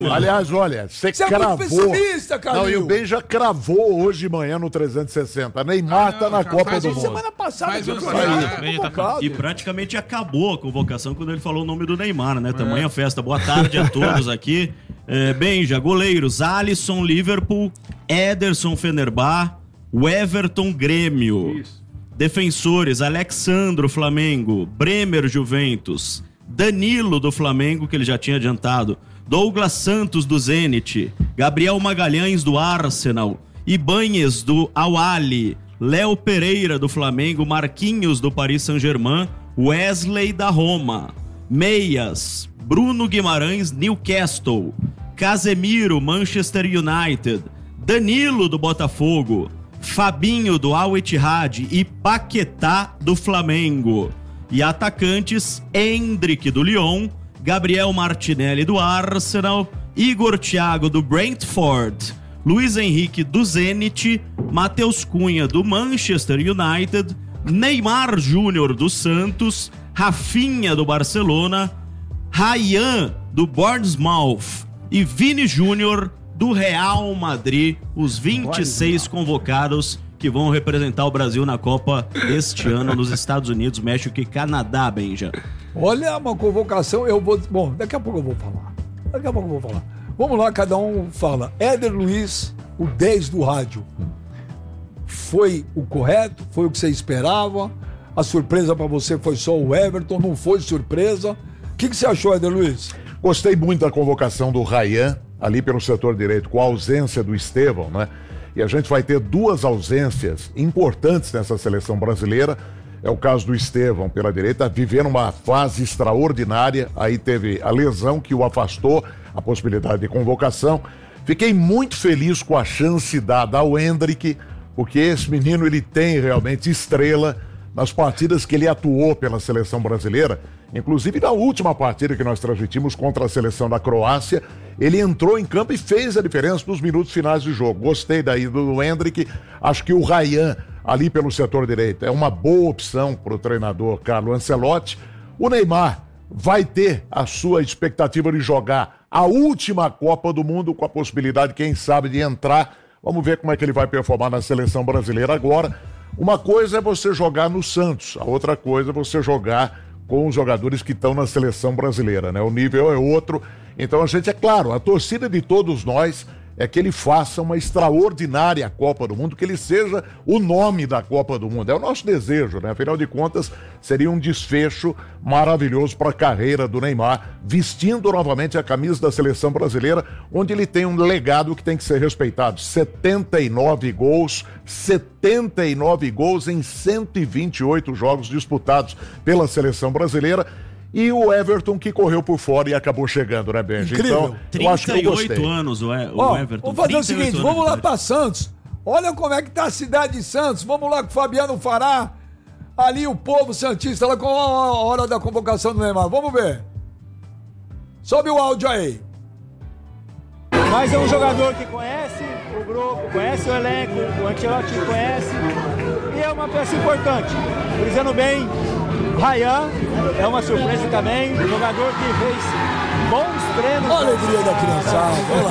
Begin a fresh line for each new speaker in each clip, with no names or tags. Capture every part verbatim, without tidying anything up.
Aliás, olha, você
Você
cravou...
é muito pessimista, Calil.
Não, e o Ben já cravou hoje de manhã no trezentos e sessenta. Neymar ah, não, tá na Copa do Mundo.
Semana passada
faz
que
um
eu falei.
E praticamente acabou a convocação quando ele falou o nome do Neymar, né? Tamanha festa. Boa tarde a todos aqui. É, Benja, goleiros, Alisson, Liverpool, Ederson, Fenerbah, o Everton, Grêmio. Isso. Defensores, Alexandro, Flamengo, Bremer, Juventus, Danilo, do Flamengo, que ele já tinha adiantado, Douglas Santos, do Zenit, Gabriel Magalhães, do Arsenal, Ibanez, do Al-Ahly, Léo Pereira, do Flamengo, Marquinhos, do Paris Saint-Germain, Wesley, da Roma, Meias, Bruno Guimarães, Newcastle, Casemiro, Manchester United, Danilo, do Botafogo, Fabinho, do Al-Ittihad e Paquetá, do Flamengo. E atacantes, Endrick, do Lyon, Gabriel Martinelli, do Arsenal, Igor Thiago, do Brentford, Luiz Henrique, do Zenit, Matheus Cunha, do Manchester United, Neymar Júnior, do Santos, Rafinha, do Barcelona, Ryan, do Bournemouth e Vini Júnior, do Real Madrid, os vinte e seis convocados que vão representar o Brasil na Copa este ano nos Estados Unidos, México e Canadá, Benja.
Olha, uma convocação, eu vou... Bom, daqui a pouco eu vou falar. Daqui a pouco eu vou falar. Vamos lá, cada um fala. Éder Luiz, o dez do rádio. Foi o correto? Foi o que você esperava? A surpresa pra você foi só o Everton? Não foi surpresa? O que, que você achou, Éder Luiz?
Gostei muito da convocação do Ryan, ali pelo setor direito, com a ausência do Estevão, né? E a gente vai ter duas ausências importantes nessa seleção brasileira. É o caso do Estevão pela direita, vivendo uma fase extraordinária. Aí teve a lesão que o afastou, a possibilidade de convocação. Fiquei muito feliz com a chance dada ao Endrick, porque esse menino ele tem realmente estrela nas partidas que ele atuou pela seleção brasileira. Inclusive na última partida que nós transmitimos contra a seleção da Croácia, ele entrou em campo e fez a diferença nos minutos finais do jogo. Gostei daí do Endrick. Acho que o Ryan, ali pelo setor direito, é uma boa opção para o treinador Carlo Ancelotti. O Neymar vai ter a sua expectativa de jogar a última Copa do Mundo, com a possibilidade, quem sabe, de entrar. Vamos ver como é que ele vai performar na seleção brasileira agora. Uma coisa é você jogar no Santos, a outra coisa é você jogar com os jogadores que estão na seleção brasileira, né? O nível é outro. Então a gente, é claro, a torcida de todos nós é que ele faça uma extraordinária Copa do Mundo, que ele seja o nome da Copa do Mundo. É o nosso desejo, né? Afinal de contas, seria um desfecho maravilhoso para a carreira do Neymar, vestindo novamente a camisa da seleção brasileira, onde ele tem um legado que tem que ser respeitado. setenta e nove gols, setenta e nove gols em cento e vinte e oito jogos disputados pela seleção brasileira. E o Everton que correu por fora e acabou chegando, né, Benji?
Incrível.
Então, eu acho que eu gostei.
trinta e oito anos o, e- o
Ó,
Everton.
vamos fazer o seguinte, vamos lá para Santos. Olha como é que tá a cidade de Santos. Vamos lá com o Fabiano Fará. Ali o povo santista, lá com a hora da convocação do Neymar. Vamos ver. Sobe o áudio aí.
Mas é um jogador que conhece o grupo, conhece o elenco, o Ancelotti conhece. E é uma peça importante. Dizendo bem, Ryan é uma surpresa também, um jogador que fez bons treinos.
Olha a alegria da criançada, olha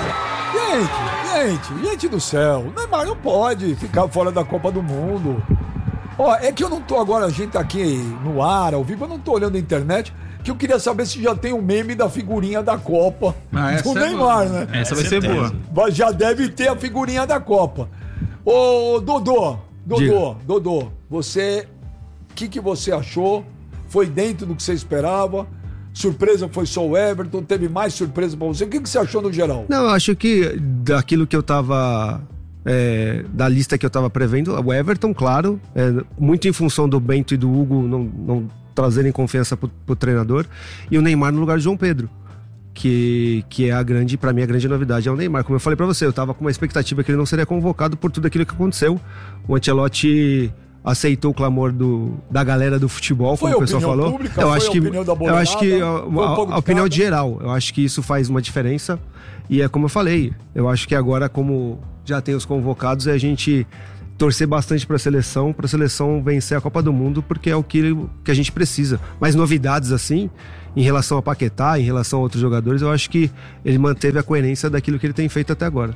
lá. Gente, gente, gente do céu, o Neymar não pode ficar fora da Copa do Mundo. Ó, é que eu não tô agora, a gente tá aqui no ar, ao vivo, eu não tô olhando a internet, que eu queria saber se já tem um meme da figurinha da Copa
Ah,
do
essa é
Neymar,
boa.
né?
Essa vai ser boa.
Mas já deve ter a figurinha da Copa. Ô, Dodô, Dodô,
Diga.
Dodô, você, o que, que você achou? Foi dentro do que você esperava? Surpresa foi só o Everton? Teve mais surpresa pra você? O que, que você achou no geral?
Não, eu acho que daquilo que eu tava... É, da lista que eu tava prevendo, o Everton, claro, é, muito em função do Bento e do Hugo não, não trazerem confiança pro, pro treinador, e o Neymar no lugar de João Pedro, que, que é a grande, pra mim a grande novidade é o Neymar. Como eu falei pra você, eu tava com uma expectativa que ele não seria convocado por tudo aquilo que aconteceu. O Ancelotti aceitou o clamor do, da galera do futebol,
Foi
como o pessoal
opinião
falou.
pública,
eu
foi
acho
a
que
opinião da
eu
boleirada,
acho que a,
foi um
a,
pouco
a opinião
de
de geral, eu acho que isso faz uma diferença. E é como eu falei, eu acho que agora, como já tem os convocados, é a gente torcer bastante para a seleção, para a seleção vencer a Copa do Mundo, porque é o que, que a gente precisa. Mais novidades assim, em relação a Paquetá, em relação a outros jogadores, eu acho que ele manteve a coerência daquilo que ele tem feito até agora.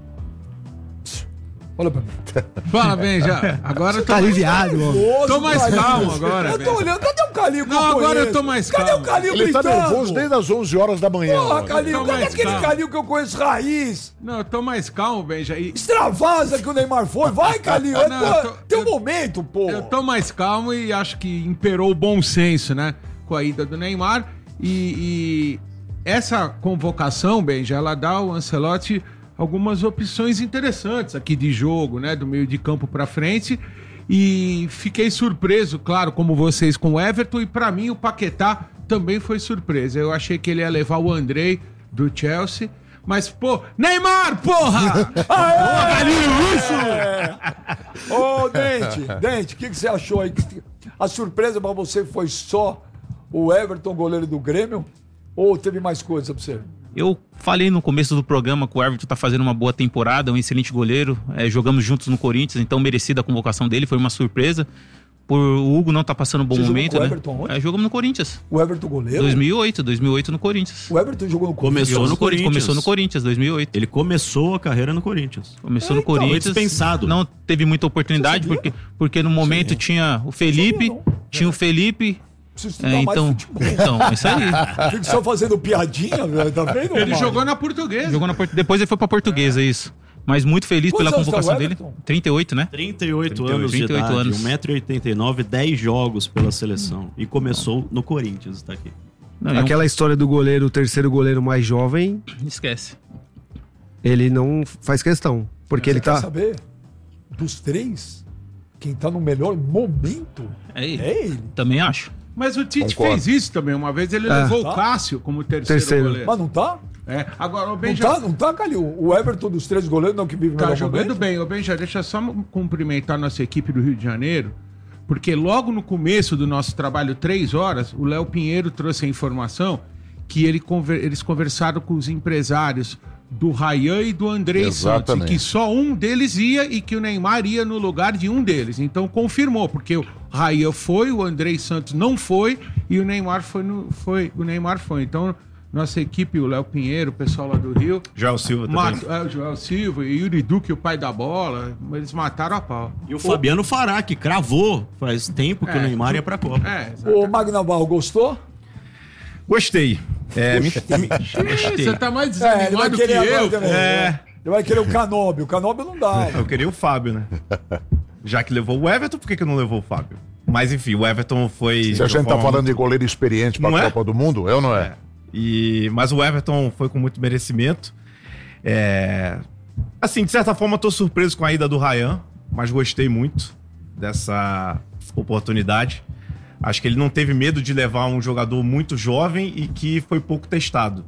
Olha pra mim.
Fala, bem, já. Agora eu tô
Tá aliviado, ó.
Tô mais
Calil.
calmo agora,
Eu tô
velho.
olhando, cadê o Calil que
Não,
eu
agora
conheço?
eu tô mais
Cadê
calmo.
o Calil
Ele tá
gritando?
nervoso desde as onze horas da manhã.
Porra,
olha.
Calil,
Tô
cadê
mais
aquele
calmo.
Calil que eu conheço raiz?
Não, eu tô mais calmo, bem, já. E
Extravasa que o Neymar foi. Vai, Calil. É
Não,
tua-
eu tô-
teu
eu-
momento, pô.
Eu tô mais calmo e acho que imperou o bom senso, né? Com a ida do Neymar. E, e essa convocação, Benja, ela dá ao Ancelotti algumas opções interessantes aqui de jogo, né? Do meio de campo pra frente. E fiquei surpreso, claro, como vocês, com o Everton. E pra mim, o Paquetá também foi surpresa. Eu achei que ele ia levar o Andrei do Chelsea. Mas, pô, Neymar, porra!
É. Ô, Dente, Dente, o que, que você achou aí? A surpresa pra você foi só o Everton, goleiro do Grêmio? Ou teve mais coisa pra você?
Eu falei no começo do programa que o Everton tá fazendo uma boa temporada, um excelente goleiro. É, jogamos juntos no Corinthians, então merecida a convocação dele, foi uma surpresa. Por o Hugo não tá passando um bom
Você jogou
momento,
com o
né?
Everton onde?
É, jogamos no Corinthians.
O Everton goleiro?
dois mil e oito, dois mil e oito no Corinthians.
O Everton jogou no
Começou
Jogou
no Corinthians.
Começou no Corinthians, dois mil e oito.
Ele começou a carreira no Corinthians.
Começou
É,
no
então,
Corinthians.
foi dispensado.
Não teve muita oportunidade,
Você sabia?
porque, porque no momento tinha o Felipe,
Não sabia, não.
tinha o Felipe.
Preciso estudar
É,
mais
então,
futebol.
então, é isso aí.
Fico só fazendo piadinha, velho, tá vendo?
Ele
Mário?
jogou na Portuguesa.
Jogou na Portu- Depois ele foi pra Portuguesa, isso. Mas muito feliz
Quantos
pela
anos tá o
convocação dele.
Everton?
trinta e oito, né?
trinta e oito
trinta e oito,
anos de
trinta e oito
idade,
anos.
um metro e oitenta e nove, dez jogos pela seleção. E começou no Corinthians, tá aqui.
Não, é um-
Aquela história do goleiro, o terceiro goleiro mais jovem,
Esquece.
ele não faz questão. Porque ele
Quer
tá.
saber? Dos três, quem tá no melhor momento
É ele.
é ele.
Também acho.
Mas o Tite
Concordo.
fez isso também. Uma vez ele
É.
levou
Tá.
o Cássio como terceiro,
Terceiro.
goleiro.
Mas não tá?
É. Agora, o
Não
Benja
tá, não tá, Calil? O Everton dos três goleiros não que vive o
tá
melhor
jogando
momento?
bem. O Benja, deixa eu só cumprimentar nossa equipe do Rio de Janeiro, porque logo no começo do nosso trabalho, três horas, o Léo Pinheiro trouxe a informação que ele conver- eles conversaram com os empresários do Rayan e do Andrei Santos, e
Exatamente.
que só um deles ia e que o Neymar ia no lugar de um deles. Então confirmou, porque o Rayan foi, o Andrei Santos não foi e o Neymar foi, no, foi o Neymar foi. Então nossa equipe, o Léo Pinheiro, o pessoal lá do Rio,
Joel Silva também.
Mato, é, o Joel Silva e Yuri Duque, o pai da bola, eles mataram a pau.
E o Fabiano Fará, que cravou faz tempo que
É,
o Neymar ia pra Copa.
É,
O Magnaval gostou?
Gostei. É, me- me-
você tá mais
É, ele vai
desanimado que
querer agora
eu.
também.
É.
né? Ele vai querer o Canóbio. O Canóbio não dá.
eu queria o Fábio, né? Já que levou o Everton, por que, que não levou o Fábio? Mas enfim, o Everton foi.
Se a gente tá falando de goleiro experiente pra
Não é?
Copa do Mundo, é ou não é?
E, mas o Everton foi com muito merecimento. É, assim, de certa forma, tô surpreso com a ida do Rayan, mas gostei muito dessa oportunidade. Acho que ele não teve medo de levar um jogador muito jovem e que foi pouco testado.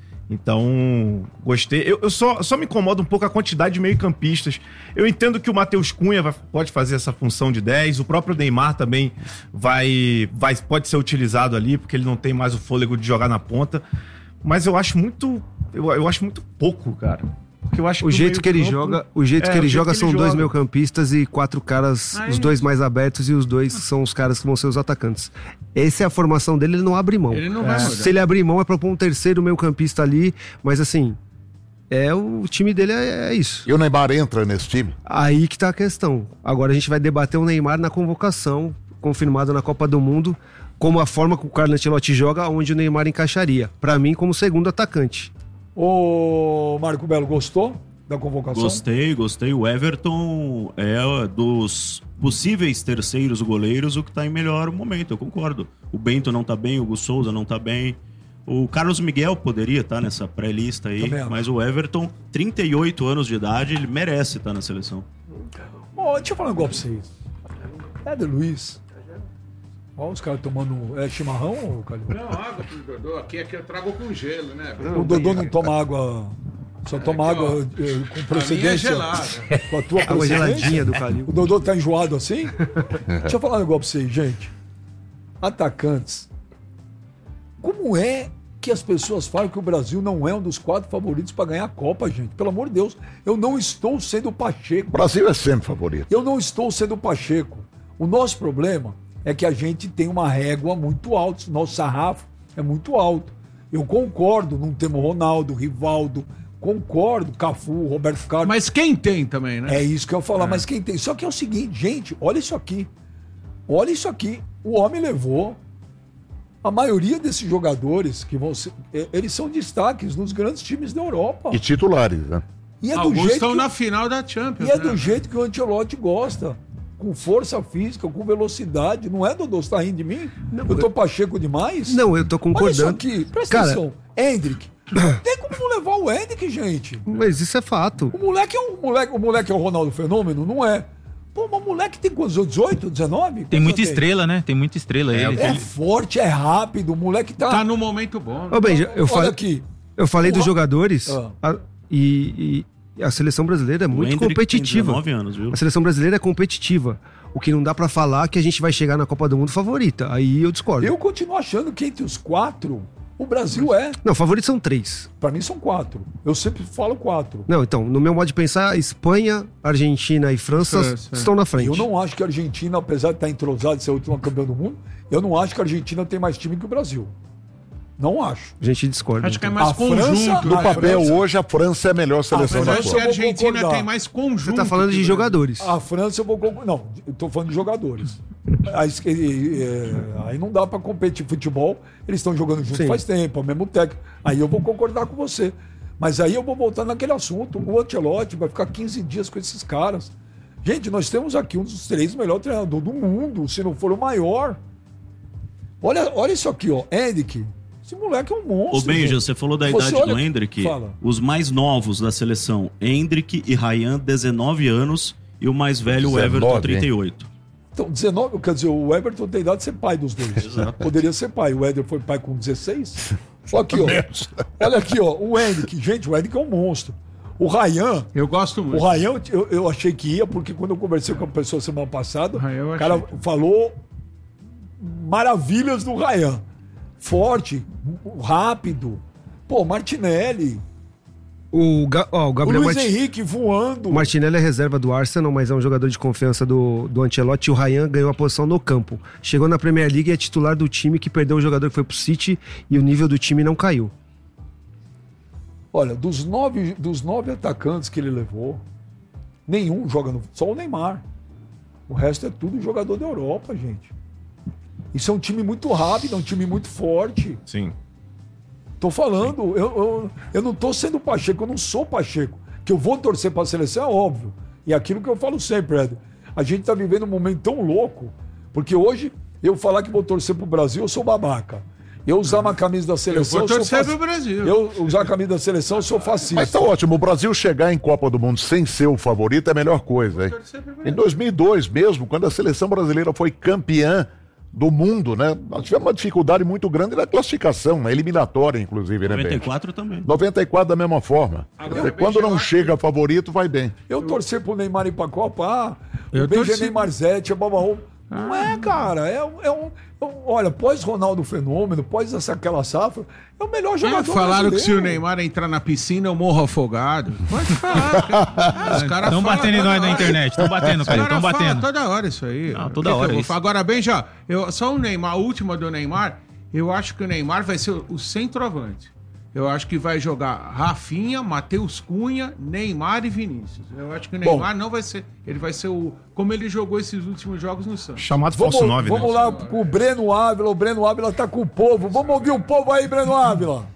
Então, gostei. Eu, eu só, só me incomoda um pouco a quantidade de meio-campistas. Eu entendo que o Matheus Cunha vai- pode fazer essa função de dez, o próprio Neymar também vai, vai, pode ser utilizado ali, porque ele não tem mais o fôlego de jogar na ponta. Mas eu acho muito. Eu, eu acho muito pouco, cara. Porque eu acho
O
que
jeito que ele
meio-campo-
joga, o jeito
É,
que ele
o jeito
joga
que ele
são dois
joga.
meio-campistas e quatro caras,
Aí-
os dois mais abertos e os dois são os caras que vão ser os atacantes. Essa é a formação dele, ele não abre mão.
Ele não vai mudar.
Se ele abrir mão é pra pôr um terceiro meio-campista ali, mas assim, é o time dele é, é isso.
E o Neymar entra nesse time?
Aí que tá a questão. Agora a gente vai debater o Neymar na convocação, confirmado na Copa do Mundo, como a forma que o Carlo Ancelotti joga, onde o Neymar encaixaria. Pra mim, como segundo atacante.
Ô, Marco Belo, gostou da convocação?
Gostei, gostei. O Everton é dos possíveis terceiros goleiros o que tá em melhor momento, eu concordo. O Bento não tá bem, o Hugo Souza não tá bem. O Carlos Miguel poderia estar nessa pré-lista aí,
Também acho.
mas o Everton, trinta e oito anos de idade, ele merece estar na seleção.
Ó, deixa eu falar um negócio pra vocês. Éder Luiz. Ó, os caras tomando é, chimarrão, ô, Calil?
Não, água pro Dodô. Aqui é que eu trago com gelo, né?
O Dodô não toma água. Só toma
aqui, ó.
água eh, com
A minha é
procedência.
gelada.
Com a tua
Água
procedência.
geladinha do Calil.
O Dodô tá enjoado assim? Deixa eu falar um negócio pra vocês, gente. Atacantes. Como é que as pessoas falam que o Brasil não é um dos quatro favoritos pra ganhar a Copa, gente? Pelo amor de Deus, eu não estou sendo
O
Pacheco.
Brasil é sempre favorito.
Eu não estou sendo Pacheco. O nosso problema é que a gente tem uma régua muito alta, nosso sarrafo É muito alto. Eu concordo, não temos Ronaldo, Rivaldo, concordo, Cafu, Roberto Carlos.
Mas quem tem também, né?
É isso que eu ia falar, é. mas quem tem? Só que é o seguinte, gente, olha isso aqui. Olha isso aqui. O homem levou a maioria desses jogadores que vão ser, eles são destaques nos grandes times da Europa.
E titulares, né?
E é do
Alguns
jeito
estão
que,
na final da Champions.
E é
né?
do jeito que o Ancelotti gosta. Com força física, com velocidade. Não é, Dodô? Você tá rindo de mim? Não, eu tô pacheco demais?
Não, eu tô concordando.
Olha isso aqui, presta
Cara,
atenção. Hendrick. Não tem como não levar o Hendrick, gente.
Mas isso é fato.
O moleque é um moleque, o moleque é o Ronaldo Fenômeno? Não é. Pô, mas o moleque tem quantos? dezoito, dezenove?
Tem muita estrela, né? Tem muita estrela.
É,
ele,
é
ele...
forte, é rápido. O moleque tá.
Tá no momento bom.
Ô, Benja, eu
Olha
falei,
aqui.
eu falei
O
dos
Ra-
jogadores
Ah.
a- e, e a seleção brasileira é muito
Hendrick
competitiva.
tem dezenove anos, viu?
A seleção brasileira é competitiva. O que não dá pra falar é que a gente vai chegar na Copa do Mundo favorita. Aí eu discordo.
Eu continuo achando que entre os quatro, o Brasil é.
Não, favoritos são três.
Pra mim são quatro. Eu sempre falo quatro.
Não, então, no meu modo de pensar, Espanha, Argentina e França
França, é.
estão na frente.
Eu não acho que a Argentina, apesar de estar entrosada de ser a última campeã do mundo, eu não acho que a Argentina tem mais time que o Brasil. Não acho.
A gente discorda.
Acho que é
então.
mais
A
conjunto.
França-
No
A
papel,
França-
hoje, a França é a melhor seleção
A
da
Mas acho
França-
que
Copa.
a
eu vou
Argentina
concordar.
tem mais conjunto.
Você tá falando de
que o
jogadores.
A França eu vou concordar. Não, eu tô falando de jogadores. Aí, é, aí não dá pra competir futebol. Eles estão jogando junto
Sim.
faz tempo, é o mesmo técnico. Aí eu vou concordar com você. Mas aí eu vou voltar naquele assunto. O Ancelotti vai ficar quinze dias com esses caras. Gente, nós temos aqui um dos três melhores treinadores do mundo, se não for o maior. Olha, olha isso aqui, ó. Hendrick. Esse moleque é um monstro.
Ô Benja,
gente.
você falou da
Você
idade
olha-
do Hendrick.
Fala.
Os mais novos da seleção, Hendrick e Ryan, dezenove anos. E o mais velho, o Everton,
dezenove,
trinta e oito.
Então, dezenove, quer dizer, o Everton tem idade de ser pai dos dois.
Exato.
Poderia ser pai. O Éder foi pai com dezesseis. Olha aqui, ó. Olha aqui, ó. O Hendrick. Gente, o Hendrick é um monstro. O Ryan.
Eu gosto muito.
O Ryan, eu, eu achei que ia, porque quando eu conversei com a pessoa semana passada,
O Ryan eu
o cara
achei.
falou maravilhas do Ryan. Forte, rápido. Pô, Martinelli.
O, Ga- ó, o
O
Gabriel
Luiz
Marti-
Henrique voando.
o Martinelli é reserva do Arsenal, mas é um jogador de confiança do, do Ancelotti. E o Ryan ganhou a posição no campo. Chegou na Premier League e é titular do time que perdeu o jogador que foi pro City e o nível do time não caiu.
Olha, dos nove, dos nove atacantes que ele levou, nenhum joga no. Só o Neymar. O resto é tudo jogador da Europa, gente. Isso é um time muito rápido, é um time muito forte.
Sim.
Tô falando, eu, eu, eu não tô sendo Pacheco, eu não sou Pacheco. Que eu vou torcer pra seleção é óbvio. E é aquilo que eu falo sempre, Ed. A gente tá vivendo um momento tão louco, porque hoje eu falar que vou torcer pro Brasil, eu sou babaca. Eu usar uma camisa da seleção,
vou
eu,
torcer
sou
pro Brasil.
Eu usar a camisa da seleção, eu sou fascista.
Mas tá ótimo, o Brasil chegar em Copa do Mundo sem ser o favorito é a melhor coisa, hein? Em dois mil e dois mesmo, quando a seleção brasileira foi campeã do mundo, né? Nós tivemos uma dificuldade muito grande na classificação, na eliminatória, inclusive, né,
noventa e
Ben?
quatro também.
noventa e quatro da mesma forma.
Agora,
Quando
Ben,
não
eu
chega favorito, vai bem.
Eu torcer pro Neymar ir pra Copa, ah,
Eu
o Benjamin
torci.
Marzete, a Boba Roupa. Não é, cara. É, um- é um. é um- Olha, pós-Ronaldo Fenômeno, pós essa, aquela safra, é o melhor
Ah,
jogador.
falaram que se o
brasileiro.
Neymar entrar na piscina, eu morro afogado. Pode falar. cara. Os caras
Estão
falam
batendo em
toda
nós na
hora.
internet. Estão batendo,
Os
cara.
caras
Estão
falam
batendo.
toda hora isso aí.
Não,
O
toda
que que
hora
eu vou
isso.
falar? Agora, bem, já, eu, só o Neymar, a última do Neymar, eu acho que o Neymar vai ser o centroavante. Eu acho que vai jogar Rafinha, Matheus Cunha, Neymar e Vinícius. Eu acho que o Neymar não vai ser. Ele vai ser o. Como ele jogou esses últimos jogos no Santos.
Chamado
Vamos,
falso nove,
vamos
né?
lá com o Breno Ávila. O Breno Ávila tá com o povo. Vamos ouvir o povo aí, Breno Ávila.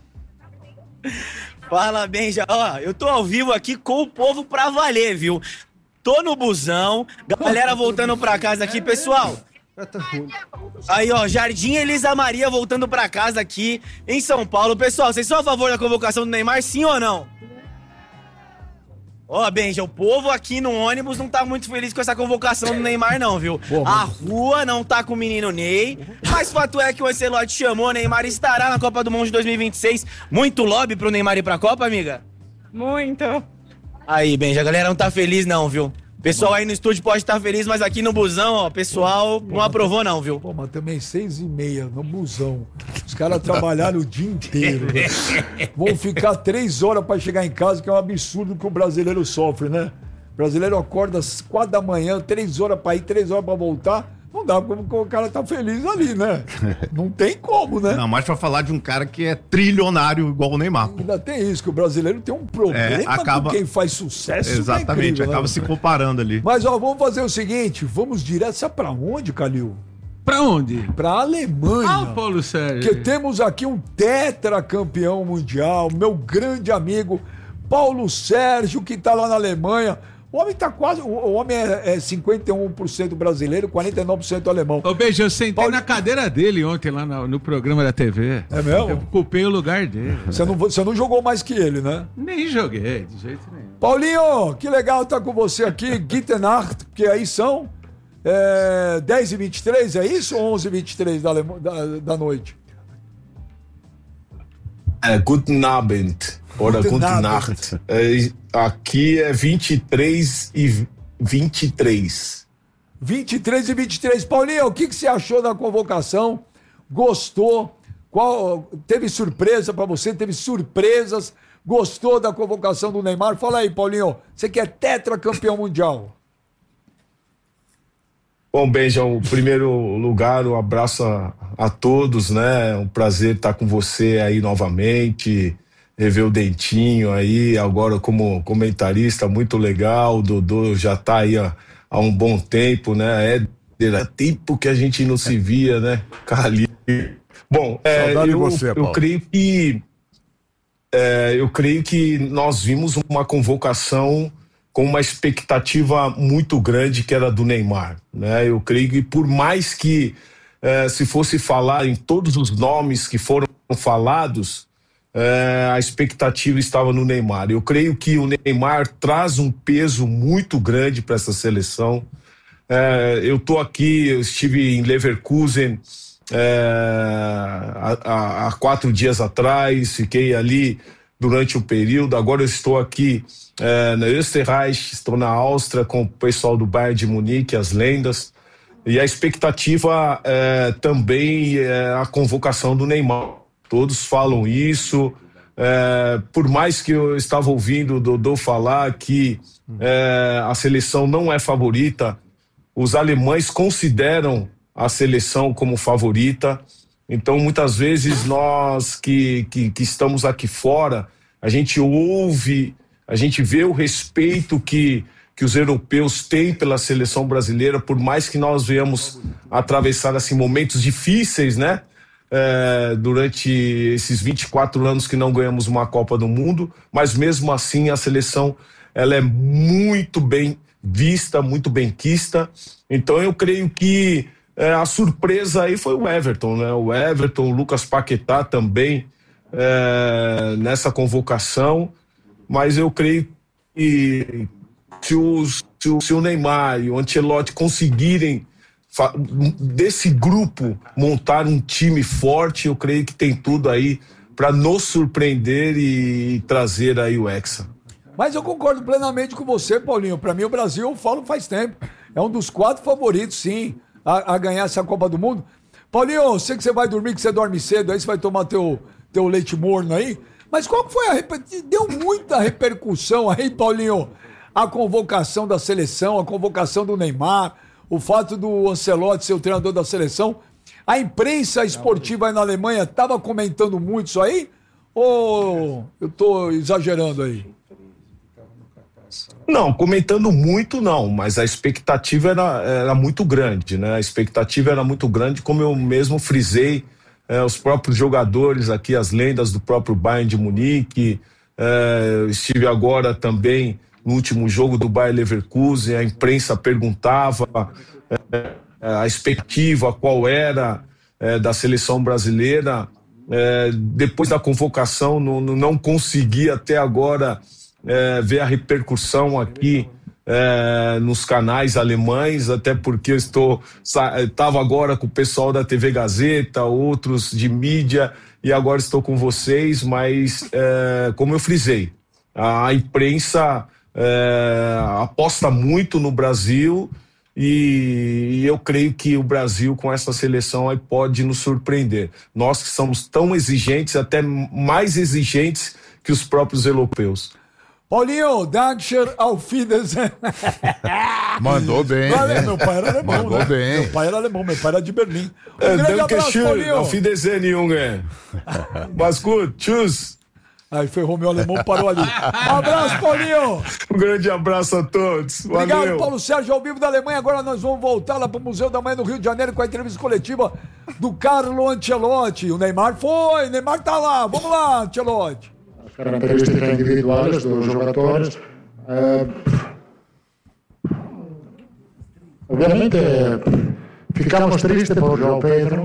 Fala bem, já. Ó, eu tô ao vivo aqui com o povo pra valer, viu? Tô no busão, galera voltando pra casa aqui, pessoal. Aí, ó, Jardim Elisa Maria voltando pra casa aqui em São Paulo. Pessoal, vocês são a favor da convocação do Neymar, sim ou não? Ó, Benja, o povo aqui no ônibus não tá muito feliz com essa convocação do Neymar, não, viu?
Pô, mas-
A rua não tá com o menino Ney, mas fato é que o Ancelotti chamou, o Neymar estará na Copa do Mundo de dois mil e vinte e seis. Muito lobby pro Neymar ir pra Copa, amiga?
Muito.
Aí, Benja, a galera não tá feliz não, viu? Pessoal aí no estúdio pode estar feliz, mas aqui no busão, ó, pessoal não aprovou não, viu?
Pô, mas também seis e meia no busão. Os caras trabalharam o dia inteiro. Né? Vão ficar três horas pra chegar em casa, que é um absurdo que o brasileiro sofre, né? O brasileiro acorda às quatro da manhã, três horas pra ir, três horas pra voltar, não dá como o cara tá feliz ali, né? Não tem como, né?
Não, mas pra falar de um cara que é trilionário igual o Neymar.
Ainda tem isso, que o brasileiro tem um problema
É, acaba-
com quem faz sucesso.
Exatamente,
que é incrível,
acaba
né?
se comparando ali.
Mas ó, vamos fazer o seguinte, vamos direto, sabe pra onde, Calil?
Pra onde?
Pra Alemanha.
Ah, o Paulo Sérgio.
Porque temos aqui um tetracampeão mundial, meu grande amigo Paulo Sérgio, que tá lá na Alemanha. O homem tá quase. O homem é, é cinquenta e um por cento brasileiro, quarenta e nove por cento alemão.
Ô, Beijo, eu sentei
Paulo-
na cadeira dele ontem lá no, no programa da T V.
É mesmo?
Eu ocupei o lugar dele.
Você não, você não jogou mais que ele, né?
Nem joguei, de jeito nenhum.
Paulinho, que legal estar com você aqui, Gute Nacht, porque aí são é, dez e vinte e três, é isso? Ou onze e vinte e três da, Alema- da, da noite?
É, Guten Abend. Oder
Guten
Guten
Abend.
Nacht. É, aqui é vinte e três e vinte e três.
vinte e três e vinte e três. Paulinho, o que, que você achou da convocação? Gostou? Qual, teve surpresa pra você? Teve surpresas? Gostou da convocação do Neymar? Fala aí, Paulinho. Você que é tetracampeão mundial.
Bom, Benja, em primeiro lugar, um abraço a, a todos, né? Um prazer estar com você aí novamente, rever o Dentinho aí, agora como comentarista, muito legal. O Dodô já tá aí há, há um bom tempo, né? É, era tempo que a gente não se via, né? Cali. Bom, é,
Saudade de
eu,
você,
eu
Paulo.
creio que é, eu creio que nós vimos uma convocação com uma expectativa muito grande que era do Neymar, né? Eu creio que por mais que eh, se fosse falar em todos os nomes que foram falados, eh, a expectativa estava no Neymar. Eu creio que o Neymar traz um peso muito grande para essa seleção. Eh, eu estou aqui, eu estive em Leverkusen eh, há, há- há quatro dias atrás, fiquei ali durante o período. Agora eu estou aqui eh, na Österreich, estou na Áustria com o pessoal do Bayern de Munique, as lendas, e a expectativa eh, também é a convocação do Neymar. Todos falam isso, eh, por mais que eu estava ouvindo o Dodô falar que eh, a seleção não é favorita, os alemães consideram a seleção como favorita. Então, muitas vezes, nós que, que, que estamos aqui fora, a gente ouve, a gente vê o respeito que, que os europeus têm pela seleção brasileira, por mais que nós venhamos atravessar assim, momentos difíceis, né? É, durante esses vinte e quatro anos que não ganhamos uma Copa do Mundo, mas mesmo assim a seleção ela é muito bem vista, muito bem quista. Então, eu creio que É, a surpresa aí foi o Everton, né? O Everton, o Lucas Paquetá também é, nessa convocação, mas eu creio que se, os, se, o, se o Neymar e o Ancelotti conseguirem fa- desse grupo montar um time forte, eu creio que tem tudo aí para nos surpreender e, e trazer aí o Hexa.
Mas eu concordo plenamente com você, Paulinho. Pra mim, o Brasil, eu falo faz tempo, é um dos quatro favoritos, sim, a, a ganhar essa Copa do Mundo. Paulinho, eu sei que você vai dormir, que você dorme cedo, aí você vai tomar teu, teu leite morno aí. Mas qual que foi a... reper- Deu muita repercussão aí, Paulinho, a convocação da seleção, a convocação do Neymar, o fato do Ancelotti ser o treinador da seleção. A imprensa esportiva aí na Alemanha estava comentando muito isso aí? Ou eu tô exagerando aí?
Não, comentando muito não, mas a expectativa era, era muito grande, né? A expectativa era muito grande, como eu mesmo frisei, eh, os próprios jogadores aqui, as lendas do próprio Bayern de Munique, eh, estive agora também no último jogo do Bayer Leverkusen, a imprensa perguntava eh, a expectativa, qual era eh, da seleção brasileira. Eh, depois da convocação, não, não consegui até agora É, ver a repercussão aqui é, nos canais alemães, até porque eu estou estava agora com o pessoal da T V Gazeta, outros de mídia, e agora estou com vocês, mas é, como eu frisei, a, a imprensa é, aposta muito no Brasil e, e eu creio que o Brasil com essa seleção aí pode nos surpreender. Nós que somos tão exigentes, até mais exigentes que os próprios europeus.
Paulinho, Dankeschön, auf Wiedersehen.
Mandou bem.
Valeu,
né?
meu pai era alemão,
Mandou
né?
bem.
Meu pai era alemão, meu pai era de Berlim. Um
É,
grande abraço,
Dankeschön,
Paulinho.
auf Wiedersehen, Junge. Mas gut, tschüss.
Aí ferrou meu alemão, parou ali. Um abraço, Paulinho.
Um grande abraço a todos. Valeu.
Obrigado, Paulo Sérgio, ao vivo da Alemanha. Agora nós vamos voltar lá para o Museu da Manhã do Rio de Janeiro com a entrevista coletiva do Carlo Ancelotti. O Neymar foi, o Neymar tá lá. Vamos lá, Ancelotti.
As características individuais dos jogadores. Eh, obviamente ficamos tristes por João Pedro.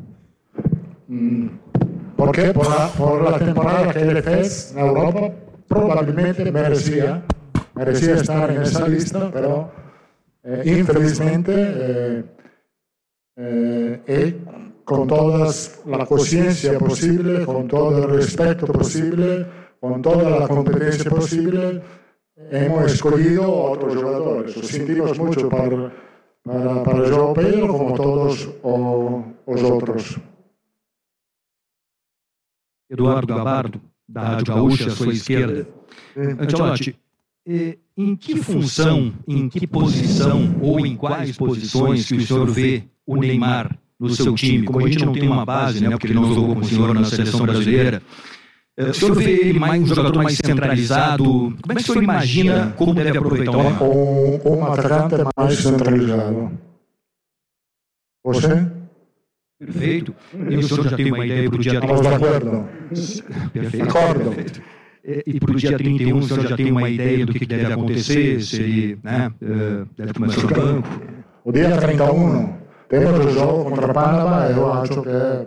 Porque por la, por la temporada que él fez na Europa, probablemente merecía, merecía estar en esa lista, pero eh, infelizmente eh, eh, él, con toda la conciencia posible, con todo el respeto posible, con toda la competencia posible, hemos escogido otros jugadores. Lo sentimos mucho para, para, para João Pedro, como todos o, os outros.
Eduardo Gabardo, da Rádio Gaúcha, à sua esquerda. Ancelotti, em que função, em que posição ou em quais posições que o senhor vê o Neymar no seu time? Como a gente não tem uma base, né, porque ele não jogou com o senhor na seleção brasileira, o senhor vê ele mais um jogador mais centralizado? Como é que o senhor imagina como deve aproveitar o Neymar?
Um, um atacante mais centralizado. Você?
Perfeito. E o senhor já tem uma ideia para o dia trinta?
Estamos de acordo.
Perfeito.
Acordo.
Perfeito. E para o dia trinta e um, o senhor já tem uma ideia do que deve acontecer? Se ele, né, deve começar no banco?
O dia trinta e um, temos o jogo contra Panamá, eu acho que